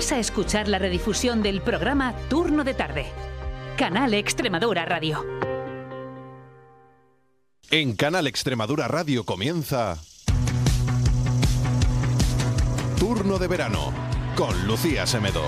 Vas a escuchar la redifusión del programa Turno de Tarde. Canal Extremadura Radio. En Canal Extremadura Radio comienza Turno de Verano con Lucía Semedo.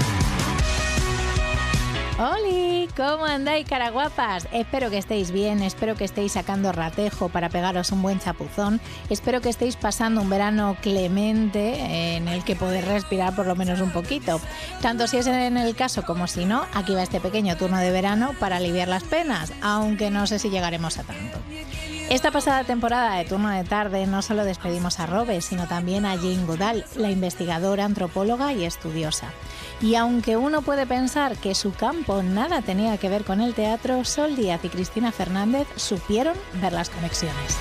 ¡Holi! ¿Cómo andáis, caraguapas? Espero que estéis bien, espero que estéis sacando ratejo para pegaros un buen chapuzón. Espero que estéis pasando un verano clemente en el que podéis respirar por lo menos un poquito. Tanto si es en el caso como si no, aquí va este pequeño turno de verano para aliviar las penas, aunque no sé si llegaremos a tanto. Esta pasada temporada de Turno de Tarde no solo despedimos a Robes, sino también a Jane Goodall, la investigadora, antropóloga y estudiosa. Y aunque uno puede pensar que su campo nada tenía que ver con el teatro, Sol Díaz y Cristina Fernández supieron ver las conexiones.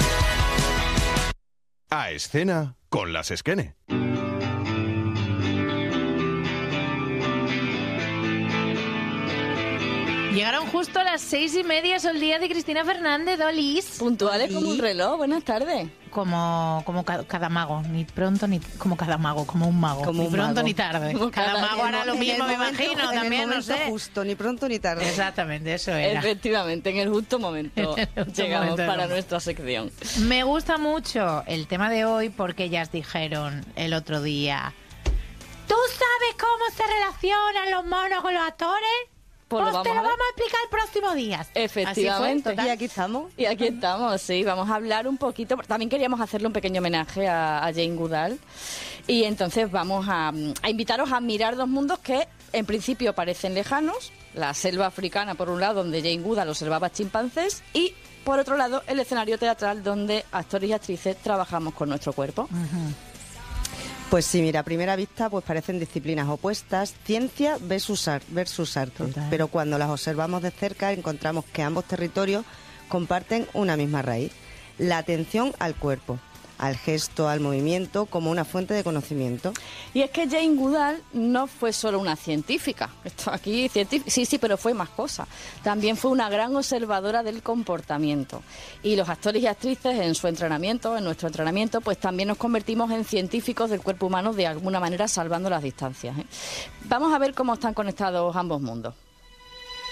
A escena con las Esquene. Llegaron justo a las 6:30, Sol Díaz y Cristina Fernández, Olis. Puntuales como un reloj, buenas tardes. Como cada mago, ni pronto ni como cada mago, como un mago, como ni un pronto mago. ni tarde. Cada mago hará lo mismo, me imagino, también, no sé. Justo, ni pronto ni tarde. Exactamente, eso era. Efectivamente, en el justo momento llegamos momento, para nuestra sección. Me gusta mucho el tema de hoy porque ellas dijeron el otro día: ¿tú sabes cómo se relacionan los monos con los actores? Pues Pues te lo a ver. vamos a explicar el próximo día. Efectivamente. Así fue, Y aquí estamos. Y aquí estamos, sí, vamos a hablar un poquito. También queríamos hacerle un pequeño homenaje a Jane Goodall. Y entonces vamos a invitaros a mirar dos mundos que en principio parecen lejanos. La selva africana, por un lado, donde Jane Goodall observaba chimpancés. Y por otro lado, el escenario teatral, donde actores y actrices trabajamos con nuestro cuerpo. Pues sí, mira, a primera vista pues parecen disciplinas opuestas, ciencia versus arte. Total. Pero cuando las observamos de cerca encontramos que ambos territorios comparten una misma raíz, la atención al cuerpo, al gesto, al movimiento, como una fuente de conocimiento. Y es que Jane Goodall no fue solo una científica. Esto aquí, sí, pero fue más cosas. También fue una gran observadora del comportamiento. Y los actores y actrices en su entrenamiento, en nuestro entrenamiento, pues también nos convertimos en científicos del cuerpo humano, de alguna manera salvando las distancias, ¿eh? Vamos a ver cómo están conectados ambos mundos.